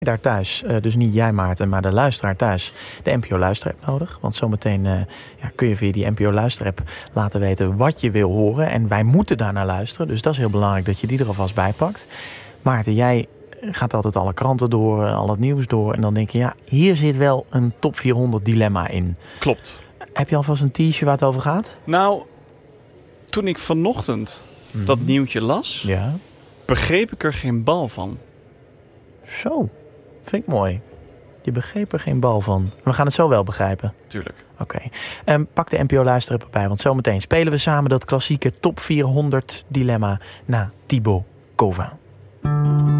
Daar thuis, dus niet jij Maarten, maar de luisteraar thuis, de NPO Luisterapp nodig. Want zometeen kun je via die NPO Luisterapp laten weten wat je wil horen. En wij moeten daarnaar luisteren, dus dat is heel belangrijk dat je die er alvast bij pakt. Maarten, jij gaat altijd alle kranten door, al het nieuws door. En dan denk je, ja, hier zit wel een top 400 dilemma in. Klopt. Heb je alvast een teaser waar het over gaat? Nou, toen ik vanochtend dat nieuwtje las, begreep ik er geen bal van. Zo, vind ik mooi. Je begreep er geen bal van. We gaan het zo wel begrijpen. Tuurlijk. Oké. Pak de NPO Luisterapp erbij, want zometeen spelen we samen dat klassieke top 400 dilemma na Thibaut Cova.